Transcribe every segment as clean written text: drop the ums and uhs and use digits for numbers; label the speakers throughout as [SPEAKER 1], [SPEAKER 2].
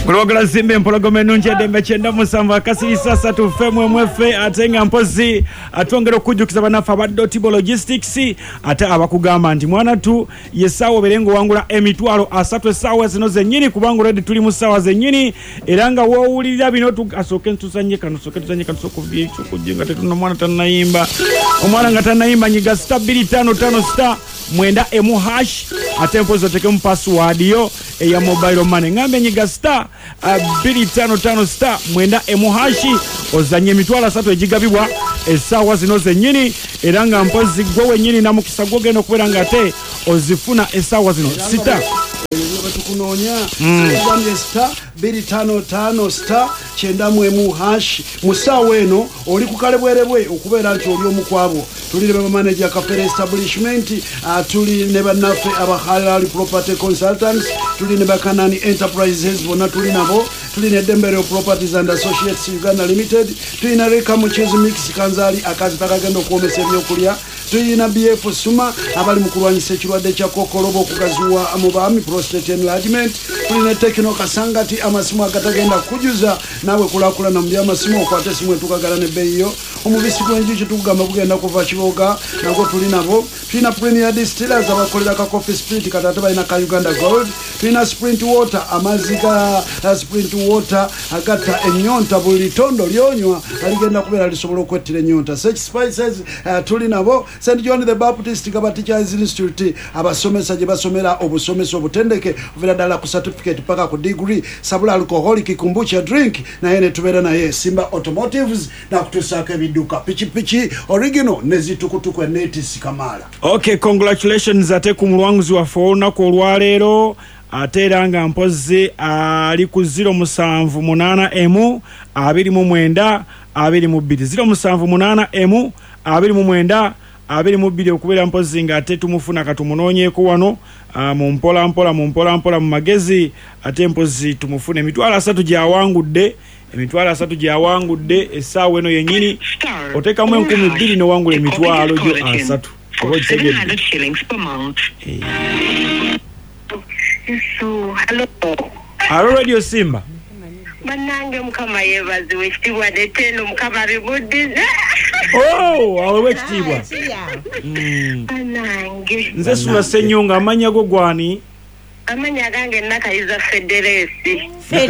[SPEAKER 1] Kulogala zimbe mpologome nunje dembe chenda musambu akasiri sasa tufemwe mwefe atenga mpozi atongero kujukiza banafa ba Dotibo Logistics ate abakugamba nti mwana tu yesawo berengo wangula emitwalo asatwe sawa zino zenyini kubangu ready tuli musawa zenyini eranga wo ulira bino asoke tusanye kanu sokuvye kujinga tetuno mwana tanayimba omwana ngatanayimba nyiga stability 55 star mwenda emu hash atempo zoteke mu password yo ya mobile money ngambe nyiga star 255 star mwenda emu hashi ozanye mitwala 3 ejigabibwa esawa zino zenyini eranga mpozi gwe wenyini na mukisa gwe geno kuberanga te ozifuna esawa zino sita
[SPEAKER 2] batukunonya zambye star 255 star chenda mwemu hash musawa eno oli kukalebwerebwe okubera nti oli omukwabo tuli ne manager Kafere establishment tuli ne banafe aba Halal property consultants tuli ne Bakanani enterprises bona tuli nabo tuli ne Dembere properties and associates Uganda limited tuli na Reka Muchezi mix Kanzali akazi takagenda okuomesa ebyokulya tuli na BF Suma abali mukulwanyisa ekirwadde kya kokolobo okugazuwa amubami prostate enlargement tuli ne Tekno Kasangati amasimu agatagenda kujuza nawe kulakula na mbya amasimu okwate simu etukagala ne beyo omubisi gwenjuki tukugamba kugenda kuva kiboga nago tuli nabo tulina Premier Distillers abakolera ka coffee spirit katata balina ka Uganda Gold tulina Sprint Water amaziga Sprint Water agata enyonta buli tondo lyonywa aligenda kubera lisobola okwettira enyonta Such Spices tuli nabo St John the Baptist Gaba Teachers Institute abasomesa je basomera obusomesa obutendeke vira dala ku certificate paka ku degree sabula alcoholic kombucha drink na yene tubera na ye Simba Automotives na kutusaka biduka pichi original nezitukutuku netis kamala.
[SPEAKER 1] Okay, congratulations ate ku mulwanguzi wa fona ko lwalero ateranga mpozi ali ku 078 emu 29 078 emu 29 22 okubera mpozi nga ate tumufuna katumunonyeko wano mu mpola mu magezi ate mpozi tumufune emitwala 3 gyawangudde emitwala 3 gyawangudde esaawa eno yenyini otekamu 12 ne wangula emitwalo gyo 3 Hello Radio Simba
[SPEAKER 3] Banange mukama yebazi wekitibwa deteno mukama bibudize
[SPEAKER 1] awe wekitibwa
[SPEAKER 3] banange
[SPEAKER 1] nze sula senyonga amanya go gwani
[SPEAKER 3] amanya gange nakayiza Federesi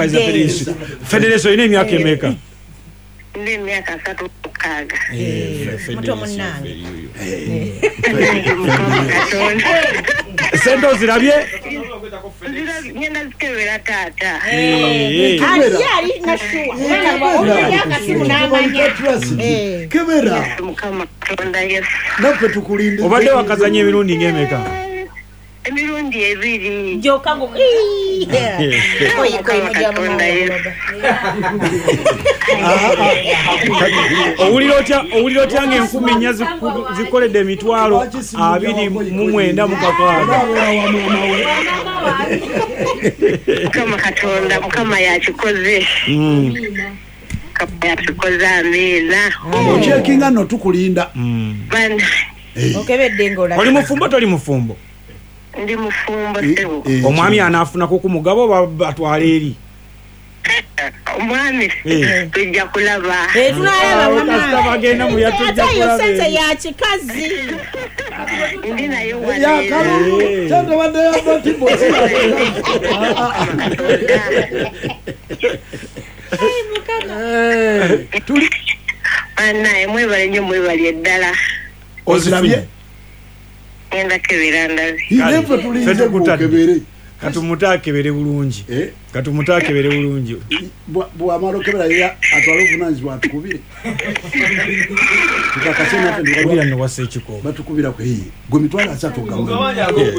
[SPEAKER 1] ine emyaka emeka
[SPEAKER 3] ndi myaka 3 kukaga
[SPEAKER 4] muto munange
[SPEAKER 1] sendo zirabye
[SPEAKER 3] nyenda zikebera tata
[SPEAKER 4] yali nashuwa
[SPEAKER 2] kebera
[SPEAKER 3] mukama tonda yes
[SPEAKER 2] nape tukulinde
[SPEAKER 1] obadde wakazanye emirundi ngemeka
[SPEAKER 3] emirundi 2
[SPEAKER 4] jokango
[SPEAKER 1] owulira otya nga 10 zikoledde emitwalo 29 mukakwaga
[SPEAKER 3] mukama katonda mukama yakikoze yakikoze amina
[SPEAKER 2] checking ano tukulinda
[SPEAKER 3] bana
[SPEAKER 4] okebedde ngola
[SPEAKER 1] oli mufumbo toli mufumbo
[SPEAKER 3] ndi mufumbo sebo
[SPEAKER 1] omwami anafuna ku mugabo batwale eri
[SPEAKER 3] omwami tujja kulaba
[SPEAKER 4] tunalaba mama
[SPEAKER 1] bagenda mu yatujja kulaba
[SPEAKER 4] sente ya kikazi
[SPEAKER 3] ndi nayo wale
[SPEAKER 2] ya kalu tendo wande ya Dotibo
[SPEAKER 1] tuli
[SPEAKER 3] bana mwebale nyo mwebale eddala
[SPEAKER 2] ozirabye
[SPEAKER 3] enda kebiranda
[SPEAKER 2] ilepo tulinze kukebere
[SPEAKER 1] katumutakebere bulungi katumutakebere bulungi
[SPEAKER 2] bwa maro kebera ya atwalo vunanzi batukubire tukakasena fe
[SPEAKER 1] ndikubira no wase chiko
[SPEAKER 2] batukubira ko hii gwe mitwala asatu gamba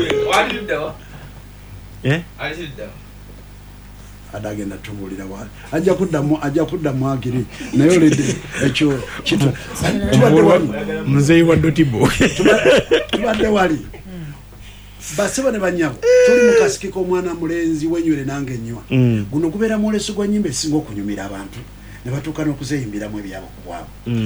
[SPEAKER 2] adagenda tubulira wali ajja kuddamu agiri nayo lede ekyo kitu
[SPEAKER 1] muzei wa Dotibo
[SPEAKER 2] tubadde wali baseba ne banyabo tuli mukasikiko omwana mulenzi wenywere nange nywa guno kubera muleso gwa nyimbe singo kunyumira abantu ne batuka n'okuzeyimbira mu ebyabo kubwabo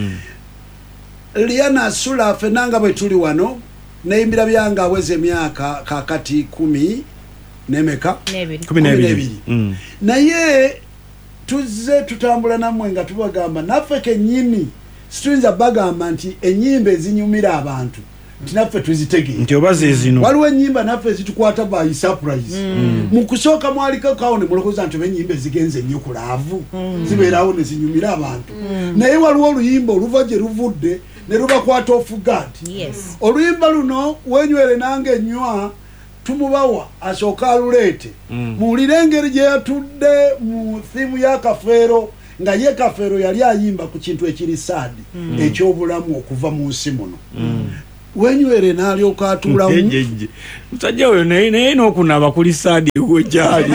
[SPEAKER 2] Liana Sula fenanga bwe tuli wano neyimbira byanga aweze emyaka kakati 10 nemeka
[SPEAKER 1] 12
[SPEAKER 2] naye tuzze tutambula nammwe nga tubagamba naffe kennyini situyinza bagamba nti ennyimba ezinyumira abantu nti naffe tuzitegeera
[SPEAKER 1] nti oba zezino
[SPEAKER 2] waliwo ennyimba naffe zitukwata by surprise mu kusooka mwalikakawo ne mulokoza nti oba ennyimba ezigenze ennyo ku laavu zibeerawo ne zinyumira abantu naye waliwo oluyimba oluva gye luvudde ne lubakwata off guard oluyimba luno wenywere nange ennywa tumubawa asooka aluleete muwulire engeri gye yatudde mu thimu ya Kafeero nga ye Kafeero yali ayimba ku kintu ekiri saadi ekyobulamu okuva mu nsi muno wenywere n'alyoka atuulamu
[SPEAKER 1] musajja oyo naye n'okunaaba kuli saadi wejali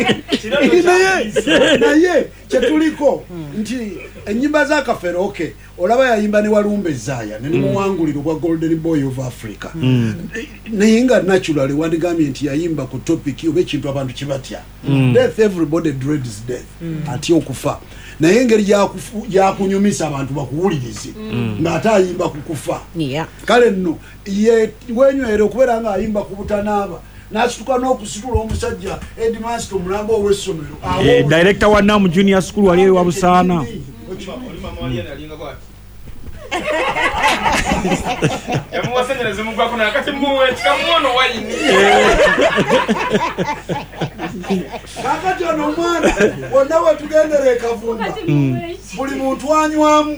[SPEAKER 2] naye kyetuliko nti ennyimba za Kafeero okay olaba yayimba ne Walumbe Zaaya ne muwanguliro gwa Golden Boy of Africa naye nga naturally wandigambye nti yayimba ku topic oba ekintu abantu kibatya death, everybody dreads death ati okufa naye engeri gyakunyumisa abantu bakuwulirize ng'ate ayimba ku kufa kale nno ye wenywere okubeera nga ayimba ku butanaaba n'asituka n'okusitula omusajja Edmaster Omulambo ow'essomero
[SPEAKER 1] director wa Namu Junior School wali ewa Busaana
[SPEAKER 2] kakati ono omwana wonna wetugendera ekavumba buli muntu anywamu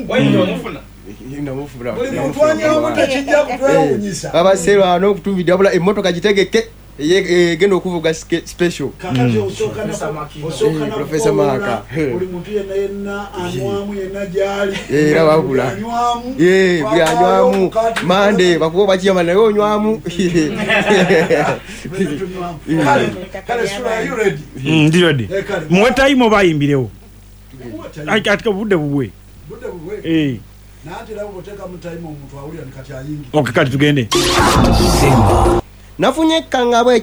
[SPEAKER 2] buli muntu anywamu tekijja kutwewunyisa
[SPEAKER 5] abaseera n'okutumbidde wabula emmotoka gitegeke genda okuvuga special
[SPEAKER 2] kakati osooka
[SPEAKER 5] Professor Maka
[SPEAKER 2] buli muntu yenna anywamu yenna gyali
[SPEAKER 5] era wabula buli anywamu mande bakuba bakiyama naye onywamu
[SPEAKER 2] kale sura are you ready
[SPEAKER 1] ndi ready muwe time obayimbirewo katika budde bubwe
[SPEAKER 2] nanti labo boteka mu time omuntu awulira kati ayingi
[SPEAKER 1] okay kati tugende
[SPEAKER 5] nafunye kangabwe